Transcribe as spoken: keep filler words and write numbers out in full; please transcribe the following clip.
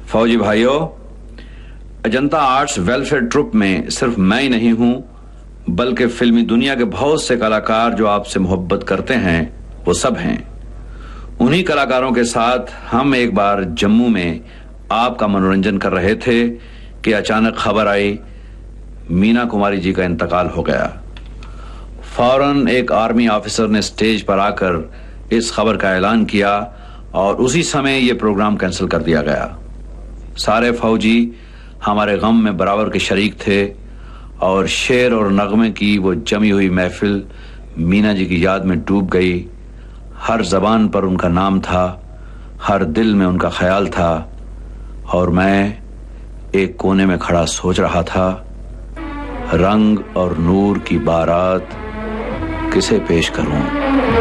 फौजी भाइयों, Ajanta arts welfare troupe में सिर्फ मैं ही नहीं हूं, बल्कि फिल्मी दुनिया के बहुत से कलाकार जो आपसे मोहब्बत करते हैं वो सब हैं। उन्हीं कलाकारों के साथ हम एक बार जम्मू में आपका मनोरंजन कर रहे थे कि अचानक खबर आई मीना कुमारी जी का इंतकाल हो गया। फौरन एक आर्मी ऑफिसर ने स्टेज पर आकर इस खबर का ऐलान किया और उसी समय यह प्रोग्राम कैंसिल कर दिया गया। सारे फौजी हमारे गम में बराबर के शरीक थे और शेर और नगमे की वो जमी हुई महफिल मीना जी की याद में डूब गई। हर जबान पर उनका नाम था, हर दिल में उनका ख्याल था और मैं एक कोने में खड़ा सोच रहा था, रंग और नूर की बारात किसे पेश करूं।